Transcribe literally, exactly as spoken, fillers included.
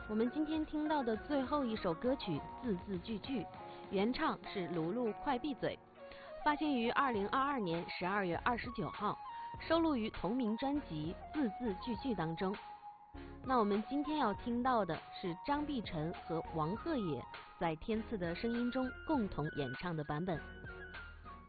我们今天听到的最后一首歌曲《字字句句》，原唱是卢卢快闭嘴，发行于二零二二年十二月二十九号，收录于同名专辑《字字句句》当中。那我们今天要听到的是张碧晨和王鹤野在天赐的声音中共同演唱的版本。